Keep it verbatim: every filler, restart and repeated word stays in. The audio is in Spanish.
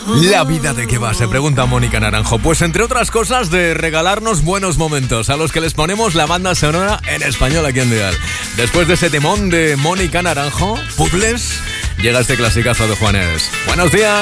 ¿La vida de qué va? Se pregunta Mónica Naranjo. Pues entre otras cosas de regalarnos buenos momentos a los que les ponemos la banda sonora en español aquí en Dial. Después de ese temón de Mónica Naranjo, Puzzles, llega este clasicazo de Juanes. Buenos días.